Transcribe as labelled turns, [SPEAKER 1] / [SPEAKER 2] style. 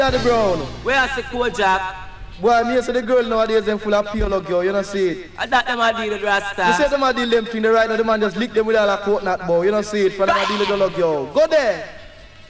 [SPEAKER 1] Daddy Brown.
[SPEAKER 2] Where I say cool Jack?
[SPEAKER 1] Boy, me say the girl nowadays them full of pure girl, you know see it.
[SPEAKER 2] And that them a deal with Rasta.
[SPEAKER 1] You say them a deal them thing, the right now the man just lick them with all a coconut bow, you know see it. For them a deal with the girl. Go there.